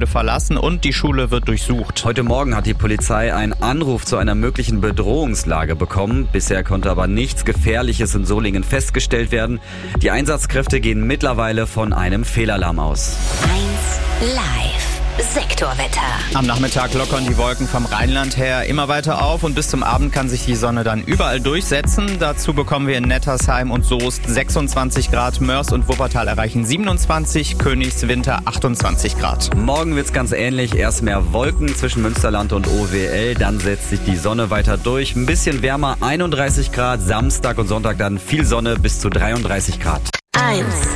verlassen und die Schule wird durchsucht. Heute Morgen hat die Polizei einen Anruf zu einer möglichen Bedrohungslage bekommen. Bisher konnte aber nichts Gefährliches in Solingen festgestellt werden. Die Einsatzkräfte gehen mittlerweile von einem Fehlalarm aus. 1 Live. Sektorwetter. Am Nachmittag lockern die Wolken vom Rheinland her immer weiter auf und bis zum Abend kann sich die Sonne dann überall durchsetzen. Dazu bekommen wir in Nettersheim und Soest 26 Grad, Mörs und Wuppertal erreichen 27, Königswinter 28 Grad. Morgen wird's ganz ähnlich. Erst mehr Wolken zwischen Münsterland und OWL, dann setzt sich die Sonne weiter durch. Ein bisschen wärmer, 31 Grad, Samstag und Sonntag dann viel Sonne bis zu 33 Grad. 1